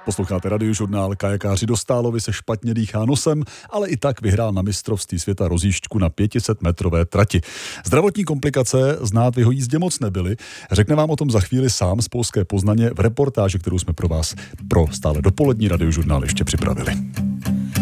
Posloucháte Radiožurnál. Kajakáři Dostálovi se špatně dýchá nosem, ale i tak vyhrál na mistrovství světa rozjížďku na 500metrové trati. Zdravotní komplikace znát v jeho jízdě moc nebyly. Řekne vám o tom za chvíli sám z polské Poznaně v reportáži, kterou jsme pro vás pro stále dopolední Radiožurnál ještě připravili.